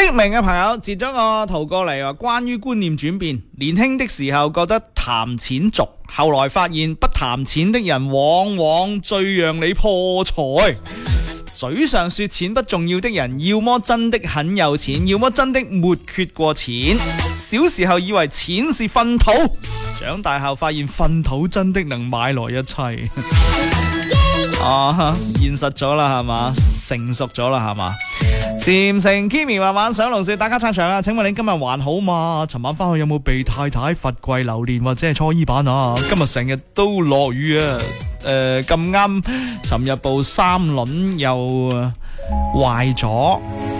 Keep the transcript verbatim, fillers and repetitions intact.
匿名嘅朋友截咗個圖過嚟，話關於觀念轉變。年輕的時候覺得談錢俗，後來發現不談錢的人往往最讓你破財。嘴上說錢不重要的人，要麼真的很有錢，要麼真的沒缺過錢。小時候以為錢是糞土，長大後發現糞土真的能買來一切。啊，現實咗啦係嘛，成熟咗啦係嘛。禪城 Kimi 慢慢上龍舌打卡撐場啊！請問你今日還好嘛？尋晚翻去有冇被太太罰跪榴蓮或者係搓衣板啊？今日成日都落雨啊！誒咁啱，尋日部三輪又壞咗。